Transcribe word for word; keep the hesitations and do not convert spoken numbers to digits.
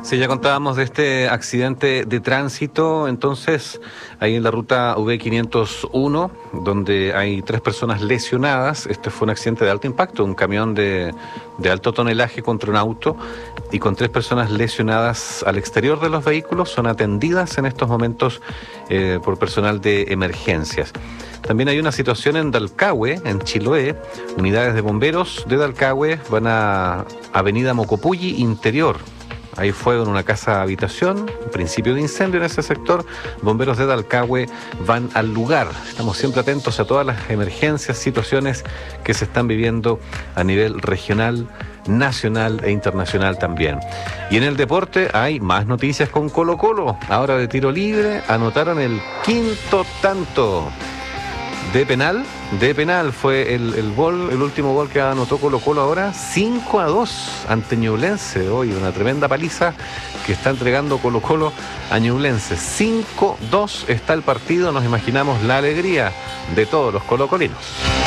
Sí, ya contábamos de este accidente de tránsito, entonces, ahí en la ruta V quinientos uno, donde hay tres personas lesionadas. Este fue un accidente de alto impacto, un camión de, de alto tonelaje contra un auto, y con tres personas lesionadas al exterior de los vehículos. Son atendidas en estos momentos eh, por personal de emergencias. También hay una situación en Dalcahue, en Chiloé. Unidades de bomberos de Dalcahue van a Avenida Mocopulli Interior. Hay fuego en una casa habitación, principio de incendio en ese sector. Bomberos de Dalcahue van al lugar. Estamos siempre atentos a todas las emergencias, situaciones que se están viviendo a nivel regional, nacional e internacional también. Y en el deporte hay más noticias con Colo-Colo. Ahora de tiro libre anotaron el quinto tanto. De penal, de penal fue el, el gol, el último gol que anotó Colo-Colo ahora, cinco a dos ante Ñublense. Hoy una tremenda paliza que está entregando Colo-Colo a Ñublense. cinco dos está el partido, nos imaginamos la alegría de todos los colocolinos.